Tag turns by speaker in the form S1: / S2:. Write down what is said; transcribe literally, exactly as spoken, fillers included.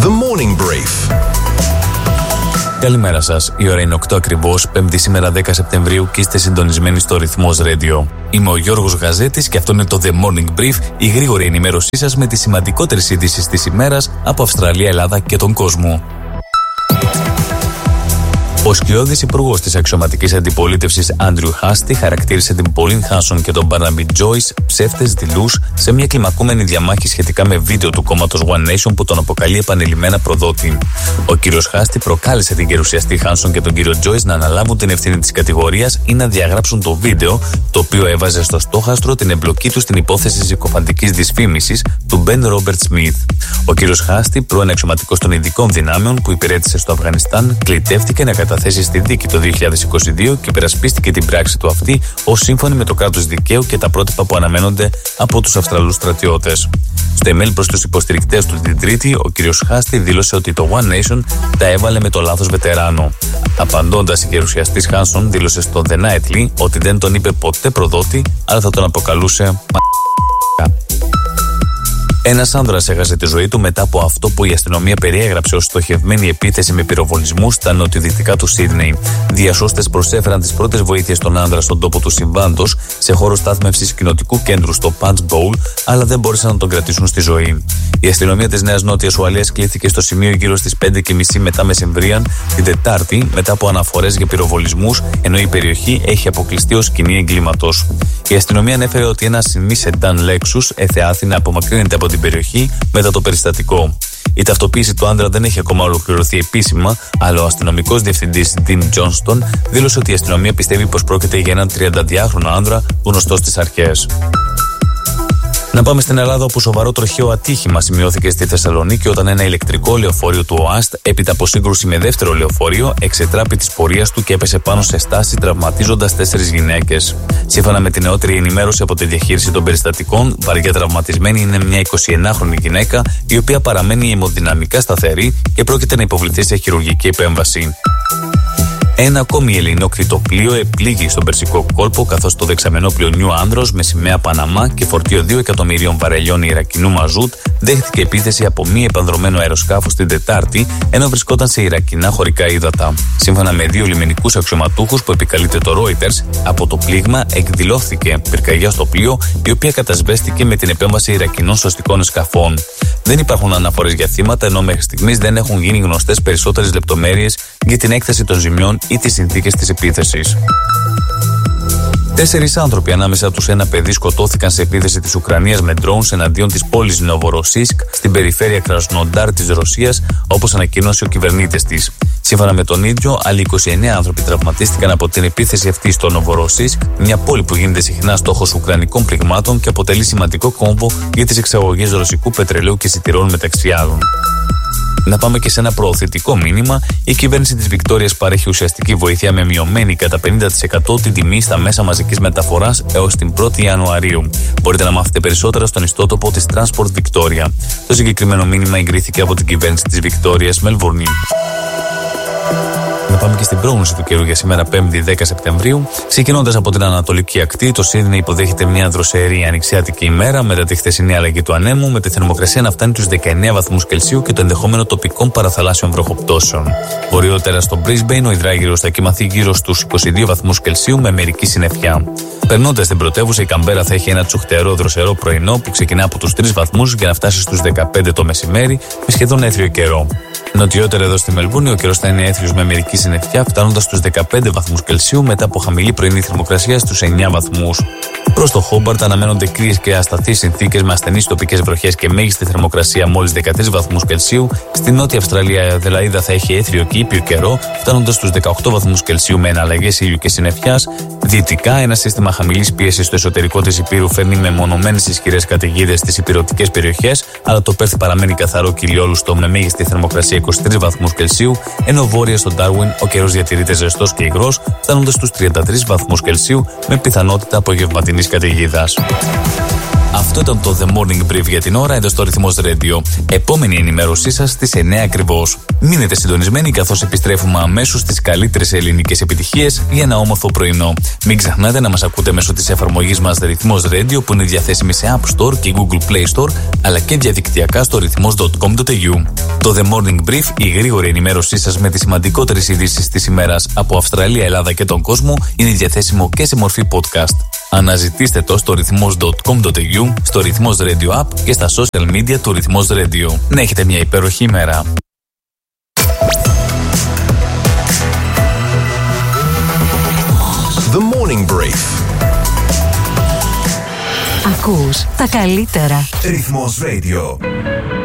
S1: The Morning Brief.
S2: Καλημέρα σας. Η ώρα είναι οκτώ ακριβώς, Πέμπτη σήμερα δέκα Σεπτεμβρίου και είστε συντονισμένοι στο Ρυθμός Radio. Είμαι ο Γιώργος Γαζέτης και αυτό είναι το The Morning Brief, η γρήγορη ενημέρωσή σας με τις σημαντικότερες ειδήσεις της ημέρας από Αυστραλία, Ελλάδα και τον κόσμο. Ο σκιώδης υπουργός της αξιωματικής αντιπολίτευσης Άντριου Χάστι χαρακτήρισε την Πολίν Χάνσον και τον Μπάρναμπι Τζόις ψεύτες δειλούς σε μια κλιμακούμενη διαμάχη σχετικά με βίντεο του κόμματος One Nation που τον αποκαλεί επανειλημμένα προδότη. Ο κύριος Χάστι προκάλεσε την γερουσιαστή Χάνσον και τον κύριο Τζόις να αναλάβουν την ευθύνη της κατηγορίας ή να διαγράψουν το βίντεο, το οποίο έβαζε στο στόχαστρο την εμπλοκή του στην υπόθεση συκοφαντικής δυσφήμισης του Μπεν Ρόμπερτ Σμιθ. Ο κύριος Χάστι, πρώην αξιωματικός των ειδικών δυνάμεων που υπηρέτησε στο Αφγανιστάν, κλητεύτηκε να καταθέσει στη δίκη το δύο χιλιάδες είκοσι δύο και υπερασπίστηκε την πράξη του αυτή ως σύμφωνη με το κράτος δικαίου και τα πρότυπα που αναμένονται από τους Αυστραλούς στρατιώτες. Στο email προς τους υποστηρικτές του την Τρίτη, ο κύριος Χάστι δήλωσε ότι το One Nation τα έβαλε με το λάθος βετεράνο. Απαντώντας, η γερουσιαστής Χάνσον δήλωσε στο The Nightly ότι δεν τον είπε ποτέ προδότη, αλλά θα τον αποκαλούσε μα. Ένας άνδρας έχασε τη ζωή του μετά από αυτό που η αστυνομία περιέγραψε ως στοχευμένη επίθεση με πυροβολισμούς στα νοτιοδυτικά του Σίδνεϊ. Διασώστες προσέφεραν τις πρώτες βοήθειες στον άνδρα στον τόπο του συμβάντος, σε χώρο στάθμευσης κοινοτικού κέντρου στο Punch Bowl, αλλά δεν μπόρεσαν να τον κρατήσουν στη ζωή. Η αστυνομία της Νέας Νότιας Ουαλίας κλήθηκε στο σημείο γύρω στις πέντε και μισή μετά μεσημβρίαν την Τετάρτη, μετά από αναφορές για πυροβολισμούς, ενώ η περιοχή έχει αποκλειστεί ως σκηνή εγκλήματος. Η αστυνομία ανέφερε ότι ένα σημείο σεντάν Lexus εθεάθη να απομακρύνεται από την περιοχή μετά το περιστατικό. Η ταυτοποίηση του άνδρα δεν έχει ακόμα ολοκληρωθεί επίσημα, αλλά ο αστυνομικός διευθυντής Dean Johnston δήλωσε ότι η αστυνομία πιστεύει πως πρόκειται για έναν τριανταδυάχρονο άνδρα γνωστό στις αρχές. Να πάμε στην Ελλάδα, όπου σοβαρό τροχαίο ατύχημα σημειώθηκε στη Θεσσαλονίκη όταν ένα ηλεκτρικό λεωφορείο του ΟΑΣΤ, έπειτα από σύγκρουση με δεύτερο λεωφορείο, εξετράπη της πορείας του και έπεσε πάνω σε στάση, τραυματίζοντας τέσσερις γυναίκες. Σύμφωνα με την νεότερη ενημέρωση από τη διαχείριση των περιστατικών, βαριά τραυματισμένη είναι μια εικοσιενάχρονη γυναίκα, η οποία παραμένει αιμοδυναμικά σταθερή και πρόκειται να υποβληθεί σε χειρουργική επέμβαση. Ένα ακόμη ελληνόκριτο πλοίο επλήγει στον Περσικό κόλπο, καθώς το δεξαμενόπλοιο Νιου Άνδρος με σημαία Παναμά και φορτίο δύο εκατομμυρίων βαρελιών Ιρακινού μαζούτ δέχτηκε επίθεση από μη επανδρωμένο αεροσκάφο την Τετάρτη, ενώ βρισκόταν σε Ιρακινά χωρικά ύδατα. Σύμφωνα με δύο λιμενικούς αξιωματούχους που επικαλείται το Reuters, από το πλήγμα εκδηλώθηκε πυρκαγιά στο πλοίο, η οποία κατασβέστηκε με την επέμβαση Ιρακινών σωστικών εσκαφών. Δεν υπάρχουν αναφορές για θύματα, ενώ μέχρι στιγμής δεν έχουν γίνει γνωστές περισσότερες λεπτομέρειες για την έκταση των ζημιών ή τις συνθήκες της επίθεσης. Τέσσερις άνθρωποι, ανάμεσα τους ένα παιδί, σκοτώθηκαν σε επίθεση της Ουκρανίας με drones εναντίον της πόλης Νοβοροσίσκ στην περιφέρεια Κρασνοντάρ της Ρωσίας, όπως ανακοίνωσε ο κυβερνήτης της. Σύμφωνα με τον ίδιο, άλλοι είκοσι εννέα άνθρωποι τραυματίστηκαν από την επίθεση αυτή στο Νοβοροσίσκ, μια πόλη που γίνεται συχνά στόχος ουκρανικών πληγμάτων και αποτελεί σημαντικό κόμβο για τις εξαγωγές ρωσικού πετρελαίου και σιτηρών μεταξύ άλλων. Να πάμε και σε ένα προωθητικό μήνυμα. Η κυβέρνηση της Βικτόριας παρέχει ουσιαστική βοήθεια με μειωμένη κατά πενήντα τοις εκατό την τιμή στα μέσα μαζικής μεταφοράς έως την πρώτη Ιανουαρίου. Μπορείτε να μάθετε περισσότερα στον ιστότοπο της Transport Victoria. Το συγκεκριμένο μήνυμα εγκρίθηκε από την κυβέρνηση της Βικτόριας Μελβούρνη. Να πάμε και στην πρόγνωση του καιρού για σήμερα, Πέμπτη δέκα Σεπτεμβρίου. Ξεκινώντας από την Ανατολική Ακτή, το Σίδνεϊ υποδέχεται μια δροσερή ανοιξιάτικη ημέρα μετά τη χθεσινή αλλαγή του ανέμου, με τη θερμοκρασία να φτάνει τους δεκαεννέα βαθμούς Κελσίου και το ενδεχόμενο τοπικών παραθαλάσσιων βροχοπτώσεων. Βορειότερα στο Brisbane, ο υδράγυρος θα κοιμαθεί γύρω στους είκοσι δύο βαθμούς Κελσίου με μερική συννεφιά. Περνώντας την πρωτεύουσα, η Καμπέρα θα έχει ένα τσουχτερό δροσερό πρωινό που ξεκινά από τους τρεις βαθμούς για να φτάσει στους δεκαπέντε το μεσημέρι με σχεδόν έθριο καιρό. Νοτιότερα εδώ στη Μελβούρνη, ο καιρός θα είναι έθριος με μερική συννεφιά, φτάνοντας στους δεκαπέντε βαθμούς Κελσίου μετά από χαμηλή πρωινή θερμοκρασία στους εννέα βαθμούς. Προς το Χόμπαρτ αναμένονται κρύες και ασταθείς συνθήκες με ασθενείς τοπικές βροχές και μέγιστη θερμοκρασία μόλις δεκατρείς βαθμούς Κελσίου. Στη Νότια Αυστραλία, η Αδελαΐδα θα έχει έθριο και ήπιο καιρό, φτάνοντας στους δεκαοκτώ βαθμούς Κελσίου με εναλλαγές ήλιου και συννεφιάς. Δυτικά, ένα σύστημα χαμηλής πίεσης στο εσωτερικό της Υπήρου φέρνει μεμονωμένες ισχυρές καταιγίδες στις υπηρετικές περιοχές, αλλά το Πέρθ παραμένει καθαρό και ηλιόλουστο με μέγιστη θερμοκρασία είκοσι τρεις βαθμούς Κελσίου, ενώ βόρεια στο Ντάρουιν ο καιρός διατηρείται ζεστός και υγρός, φτάνοντας στους τριάντα τρεις βαθμούς Κελσίου με πιθανότητα απογευματινής καταιγίδας. Αυτό ήταν το The Morning Brief για την ώρα εδώ στο Ρυθμός Radio. Επόμενη ενημέρωσή σας στις εννιά ακριβώς. Μείνετε συντονισμένοι καθώς επιστρέφουμε αμέσως στις καλύτερες ελληνικές επιτυχίες για ένα όμορφο πρωινό. Μην ξεχνάτε να μας ακούτε μέσω της εφαρμογής μας Ρυθμός Radio που είναι διαθέσιμη σε App Store και Google Play Store αλλά και διαδικτυακά στο ρυθμός τελεία κομ τελεία έι γιου. Το The Morning Brief, η γρήγορη ενημέρωσή σας με τις σημαντικότερες ειδήσεις της ημέρας από Αυστραλία, Ελλάδα και τον κόσμο, είναι διαθέσιμο και σε μορφή podcast. Αναζητήστε το στο ρυθμός τελεία κομ τελεία έι γιου, στο Ρυθμός Radio App και στα social media του Ρυθμός Radio. Να έχετε μια υπέροχη ημέρα.
S1: The Morning Brief.
S3: Ακούς τα καλύτερα.
S1: Ρυθμός Radio.